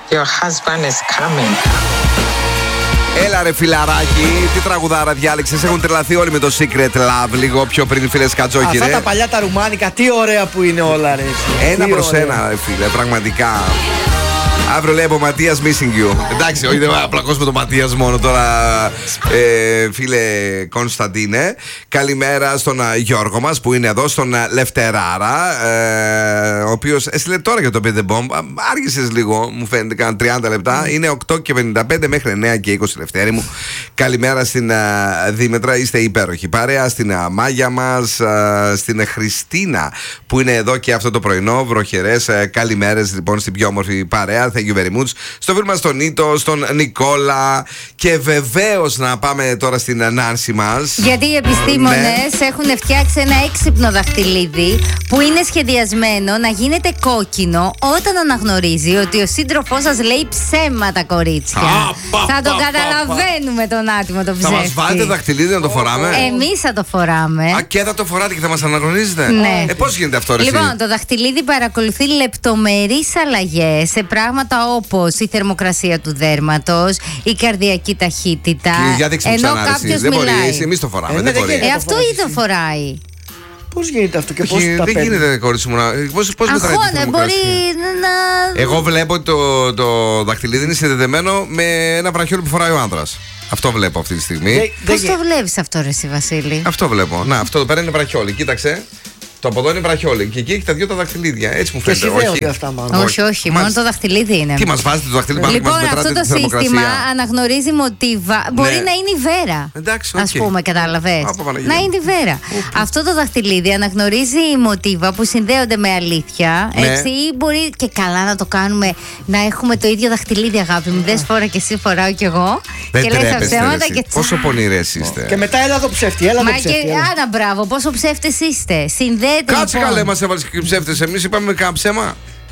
Your husband is coming. Έλα ρε φιλαράκι, τι τραγουδάρα διάλεξες? Έχουν τρελαθεί όλοι με το Secret Love λίγο πιο πριν, φίλε Σκατζόκη. Αυτά τα παλιά τα ρουμάνικα, τι ωραία που είναι όλα ρε. Ένα προς ένα ρε φίλε, πραγματικά. Αύριο λέει από Ματίας Missing You. Εντάξει, όχι δεν θα πλακώσουμε τον Ματίας μόνο τώρα, φίλε Κωνσταντίνε. Καλημέρα στον Γιώργο μας που είναι εδώ, στον Λευτεράρα, ο οποίος έστειλε τώρα για το Beat the Bomb. Άργησες λίγο, μου φαίνεται, κάνα 30 λεπτά. Είναι 8:55 μέχρι 9:20 Λευτέρη μου. Καλημέρα στην Δήμετρα, είστε υπέροχοι. Παρέα στην Μάγια μας, στην Χριστίνα που είναι εδώ και αυτό το πρωινό. Βροχερές καλημέρες λοιπόν στην πιο όμορφη παρέα. Thank you very much. Στο φίλο μας τον Νίτο, στον Νικόλα. Και βεβαίως να πάμε τώρα στην Νάνση μας. Γιατί οι επιστήμονες έχουν φτιάξει ένα έξυπνο δαχτυλίδι που είναι σχεδιασμένο να γίνεται κόκκινο όταν αναγνωρίζει ότι ο σύντροφός σας λέει ψέματα, κορίτσια. Θα τον καταλαβαίνουμε τον άτιμο τον ψεύτη. Θα μας βάλετε δαχτυλίδι να το φοράμε? Εμείς θα το φοράμε. Και θα το φοράτε και θα μας αναγνωρίζετε? Ναι. Πώς γίνεται αυτό ρε? Λοιπόν, το δαχτυλίδι παρακολουθεί λεπτομερείς αλλαγές σε πράγματα όπως η θερμοκρασία του δέρματος, η καρδιακή ταχύτητα. Ενώ κάποιος δεν μπορεί, εμείς το φοράμε. Αυτό ή το φοράει. Πώς γίνεται αυτό και πώς τα δεν γίνεται, κορίτσι μου. Πώς μετράει τη θερμοκρασία? Μπορεί να... Εγώ βλέπω ότι το δαχτυλίδι είναι συνδεδεμένο με ένα βραχιόλι που φοράει ο άνδρας. Αυτό βλέπω αυτή τη στιγμή. Πώς το βλέπεις αυτό ρε εσύ, Βασίλη? Αυτό βλέπω. Να, αυτό εδώ πέρα είναι βραχιόλι. Κοίταξε. Το από εδώ είναι βραχιόλι. Και εκεί έχει τα δυο τα δαχτυλίδια. Έτσι μου φαίνεται. Όχι αυτά μάλλον. Όχι, μόνο το δαχτυλίδι είναι. Τι μας βάζετε το δαχτυλίδι πάνω? Λοιπόν, αυτό το σύστημα αναγνωρίζει μοτίβα. Μπορεί να είναι η Βέρα. Εντάξει, ας πούμε, κατάλαβες. Να είναι η Βέρα. Αυτό το δαχτυλίδι αναγνωρίζει μοτίβα που συνδέονται με αλήθεια. Έτσι, ή μπορεί και καλά να το κάνουμε να έχουμε το ίδιο δαχτυλίδι, αγάπη μου. Δες φορά και εσύ, φοράω κι εγώ. Και λες τα ψέματα και πόσο πονηρές είστε. Και μετά έλα το ψεύτη. Άρα, μπράβο, πόσο ψεύτες είστε. Κάτσε καλέ, μας έβαλες και ψεύτες. Εμείς είπαμε κάνα ψέμα.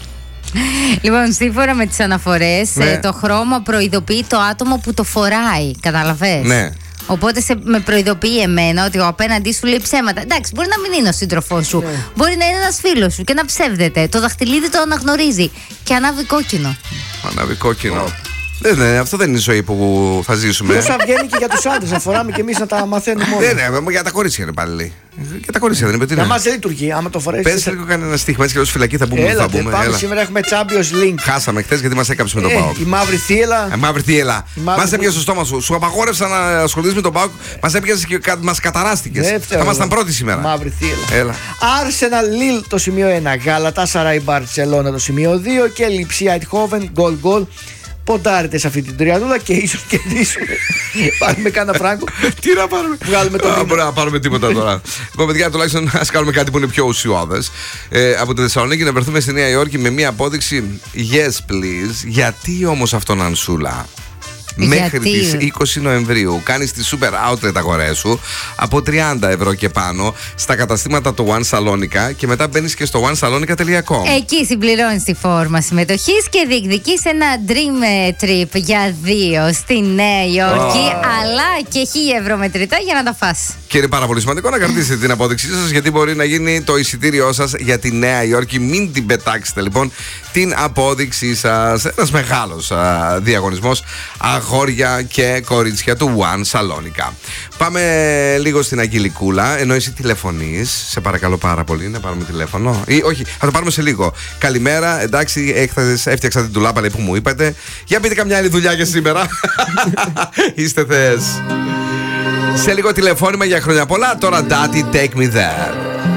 Λοιπόν, σύμφωνα με τις αναφορές, το χρώμα προειδοποιεί το άτομο που το φοράει. Καταλαβες? Ναι. Οπότε με προειδοποιεί εμένα ότι ο απέναντί σου λέει ψέματα. Εντάξει, μπορεί να μην είναι ο σύντροφός σου. Μπορεί να είναι ένας φίλος σου και να ψεύδεται. Το δαχτυλίδι το αναγνωρίζει και ανάβει κόκκινο. Ανάβει κόκκινο. Αυτό δεν είναι η ζωή που θα ζήσουμε. Όσα βγαίνει και για τους άντρες, να φοράμε και εμείς να τα μαθαίνουμε όλα. Ναι, για τα κορίτσια είναι πάλι. Για τα κορίτσια δεν είναι. Για μας δεν λειτουργεί, άμα το φορέσεις. Πες λίγο κανένα στίχημα, έτσι και ως φυλακή θα μπούμε. Έλα, πάμε σήμερα, έχουμε Champions League. Χάσαμε χθες γιατί μας έκαψε με τον ΠΑΟΚ. Η μαύρη θύελα. Μαύρη θύελα. Μας έπιασε στο στόμα σου. Σου απαγόρευσα να ασχοληθείς με τον ΠΑΟΚ. Μας έπιασε και μας καταράστηκες. Θα ήμασταν πρώτοι σήμερα. Μαύρη θύελα. Έλα. Arsenal Lille το σημείο 1. Galatasaray Barcelona το σημείο 2. Και Lipsia Eindhoven γκολ. Ποντάρετε σε αυτή την τριαδούλα και ίσως κερδίσουμε. Πάρουμε κάνα φράγκο. Τι να πάρουμε? Βγάλουμε το μπορεί να πάρουμε τίποτα τώρα. Λοιπόν, παιδιά, τουλάχιστον ας κάνουμε κάτι που είναι πιο ουσιώδες. Από τη Θεσσαλονίκη να βρεθούμε στη Νέα Υόρκη με μία απόδειξη yes please. Γιατί όμως αυτόν Ανσούλα? Μέχρι τις 20 Νοεμβρίου κάνεις τη Super Outlet αγορές σου από 30 ευρώ και πάνω στα καταστήματα του One Salonica και μετά μπαίνεις και στο onesalonica.com. Εκεί συμπληρώνεις τη φόρμα συμμετοχής και διεκδικείς ένα dream trip για 2 στη Νέα Υόρκη, αλλά και 1.000 ευρώ μετρητά για να τα φας. Και είναι πάρα πολύ σημαντικό να κρατήσετε την απόδειξή σας, γιατί μπορεί να γίνει το εισιτήριό σας για τη Νέα Υόρκη. Μην την πετάξετε λοιπόν την απόδειξή σας. Ένας μεγάλος διαγωνισμός αγόρια και κορίτσια του One Salonica. Πάμε λίγο στην Αγγελικούλα, ενώ εσύ τηλεφωνείς. Σε παρακαλώ πάρα πολύ να πάρουμε τηλέφωνο. Ή όχι, θα το πάρουμε σε λίγο. Καλημέρα, εντάξει, έφτιαξα την τουλάπα που μου είπατε. Για πείτε καμιά άλλη δουλειά για σήμερα. Είστε θες. Σε λίγο τηλεφώνημα για χρόνια πολλά. Τώρα Daddy Take Me There.